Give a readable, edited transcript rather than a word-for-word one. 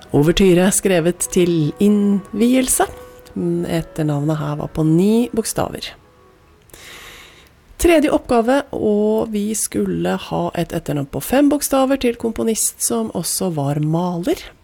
Overtyre skrevet til innvielse. Etternavnet her var på 9 bokstaver. Tredje oppgave, og vi skulle ha et etternavn på 5 bokstaver til komponist som også var maler.